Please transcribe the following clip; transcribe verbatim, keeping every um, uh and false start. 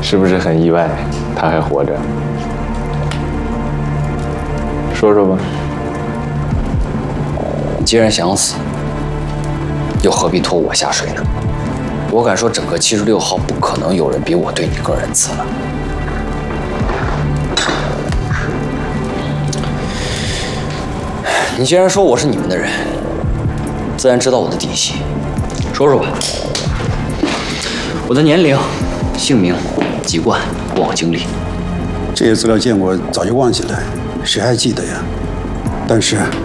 是不是很意外他还活着？说说吧。 既然想死，又何必拖我下水呢？我敢说，整个七十六号不可能有人比我对你更仁慈了。你既然说我是你们的人，自然知道我的底细。说说吧，我的年龄、姓名、籍贯、过往经历。 这些资料见过早就忘记了，谁还记得呀？但是